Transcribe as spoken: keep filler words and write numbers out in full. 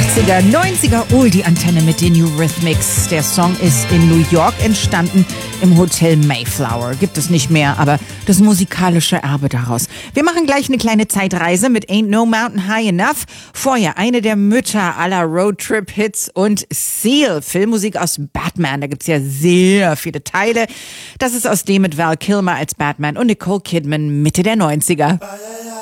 achtziger, neunziger, oh, die Antenne mit den Eurythmics. Der Song ist in New York entstanden, im Hotel Mayflower. Gibt es nicht mehr, aber das musikalische Erbe daraus. Wir machen gleich eine kleine Zeitreise mit Ain't No Mountain High Enough. Vorher eine der Mütter aller Roadtrip-Hits und Seal, Filmmusik aus Batman. Da gibt's ja sehr viele Teile. Das ist aus dem mit Val Kilmer als Batman und Nicole Kidman Mitte der neunziger.